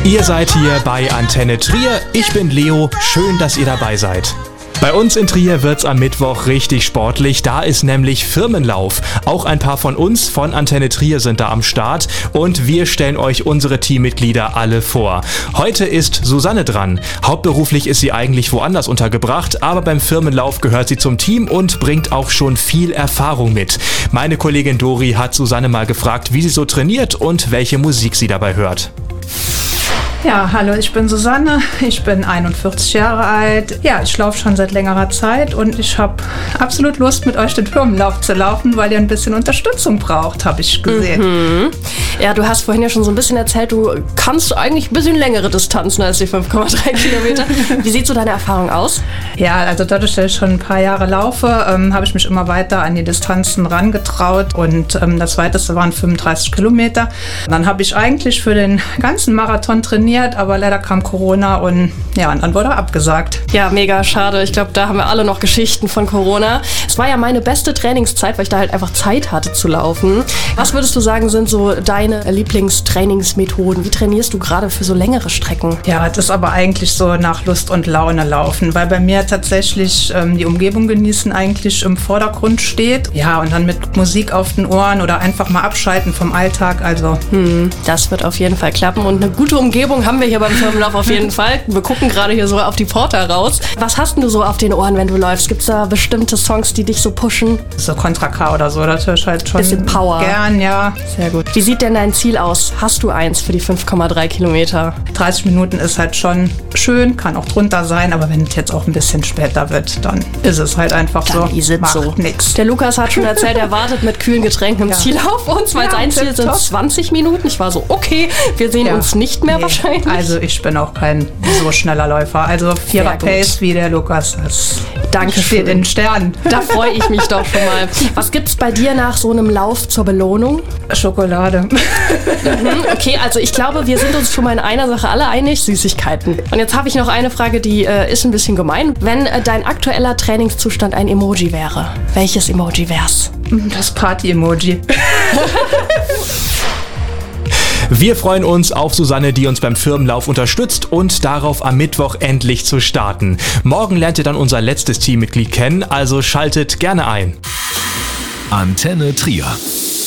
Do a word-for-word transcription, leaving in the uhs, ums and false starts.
Ihr seid hier bei Antenne Trier. Ich bin Leo. Schön, dass ihr dabei seid. Bei uns in Trier wird's am Mittwoch richtig sportlich, da ist nämlich Firmenlauf. Auch ein paar von uns von Antenne Trier sind da am Start und wir stellen euch unsere Teammitglieder alle vor. Heute ist Susanne dran. Hauptberuflich ist sie eigentlich woanders untergebracht, aber beim Firmenlauf gehört sie zum Team und bringt auch schon viel Erfahrung mit. Meine Kollegin Dori hat Susanne mal gefragt, wie sie so trainiert und welche Musik sie dabei hört. Ja, hallo, ich bin Susanne, ich bin einundvierzig Jahre alt. Ja, ich laufe schon seit längerer Zeit und ich habe absolut Lust, mit euch den Firmenlauf zu laufen, weil ihr ein bisschen Unterstützung braucht, habe ich gesehen. Mhm. Ja, du hast vorhin ja schon so ein bisschen erzählt, du kannst eigentlich ein bisschen längere Distanzen als die fünf Komma drei Kilometer. Wie sieht so deine Erfahrung aus? Ja, also dadurch, dass ich schon ein paar Jahre laufe, ähm, habe ich mich immer weiter an die Distanzen rangetraut und ähm, das weiteste waren fünfunddreißig Kilometer. Dann habe ich eigentlich für den ganzen Marathon trainiert, aber leider kam Corona und ja, und dann wurde er abgesagt. Ja, mega schade. Ich glaube, da haben wir alle noch Geschichten von Corona. Es war ja meine beste Trainingszeit, weil ich da halt einfach Zeit hatte zu laufen. Was würdest du sagen, sind so deine Lieblingstrainingsmethoden? Wie trainierst du gerade für so längere Strecken? Ja, das ist aber eigentlich so nach Lust und Laune laufen, weil bei mir tatsächlich ähm, die Umgebung genießen eigentlich im Vordergrund steht. Ja, und dann mit Musik auf den Ohren oder einfach mal abschalten vom Alltag. Also hm, das wird auf jeden Fall klappen und eine gute Umgebung haben wir hier beim Firmenlauf auf jeden Fall. Wir gucken gerade hier so auf die Porta raus. Was hast denn du so auf den Ohren, wenn du läufst? Gibt es da bestimmte Songs, die dich so pushen? So Contra K oder so, das höre ich halt schon bisschen Power. Gern, ja. Sehr gut. Wie sieht denn dein Ziel aus? Hast du eins für die fünf Komma drei Kilometer? dreißig Minuten ist halt schon schön, kann auch drunter sein, aber wenn es jetzt auch ein bisschen später wird, dann ist es halt einfach dann so. Ist es Macht so. Nix. Der Lukas hat schon erzählt, er wartet mit kühlen Getränken im ja. Ziel auf uns, weil ja, sein Ziel sind zwanzig Minuten. Ich war so, okay, wir sehen ja. uns nicht mehr nee. wahrscheinlich. Also ich bin auch kein so schneller Läufer. Also vierer Pace wie der Lukas. Das Danke steht in den Sternen. Da freue ich mich doch schon mal. Was gibt's bei dir nach so einem Lauf zur Belohnung? Schokolade. Mhm, okay, also ich glaube, wir sind uns schon mal in einer Sache alle einig, Süßigkeiten. Und jetzt habe ich noch eine Frage, die äh, ist ein bisschen gemein. Wenn äh, dein aktueller Trainingszustand ein Emoji wäre, welches Emoji wär's? Das Party-Emoji. Wir freuen uns auf Susanne, die uns beim Firmenlauf unterstützt und darauf am Mittwoch endlich zu starten. Morgen lernt ihr dann unser letztes Teammitglied kennen, also schaltet gerne ein. Antenne Trier.